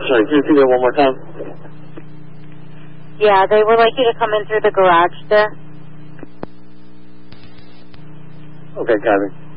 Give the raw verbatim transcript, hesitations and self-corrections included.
sorry, can you repeat that one more time? Yeah, they would like you to come in through the garage there. Okay, got it.